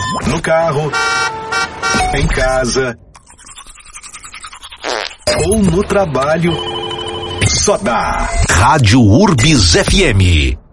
No carro, em casa ou no trabalho, só dá Rádio Urbis FM.